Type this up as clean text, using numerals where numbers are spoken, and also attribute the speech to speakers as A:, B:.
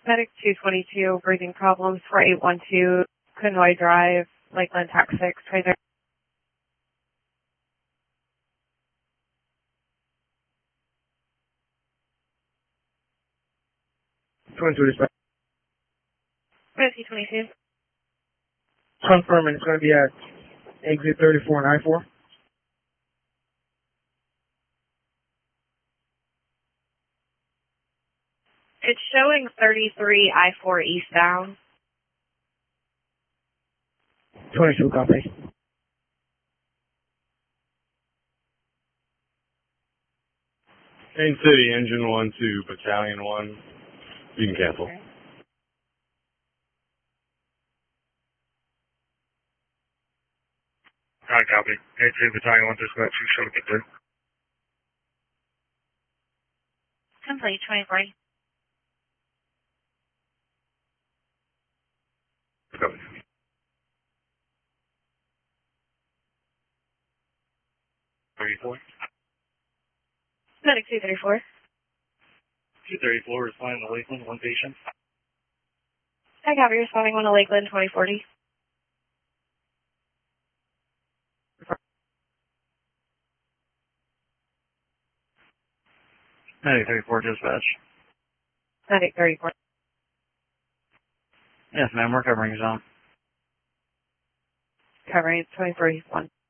A: Medic 222, breathing problems, 4812, Conway Drive, Lakeland Tax 6, right there. Medic 222.
B: Confirming it's going to be at exit 34 and I-4.
A: It's showing 33 I-4 eastbound.
B: 22, copy.
C: Main City, Engine 1 to Battalion 1. You can cancel.
A: Okay.
D: Alright, copy. Main City, Battalion 1, there's about 2 show to get through.
A: Complete, 2040.
D: Copy.
A: Medic 234.
D: 234, responding to Lakeland, 1 patient.
A: Hi, copy, responding 1 to Lakeland, 2040.
D: Medic 34, dispatch.
A: Medic 34.
D: Yes, ma'am, we're covering zone.
A: Covering 2041.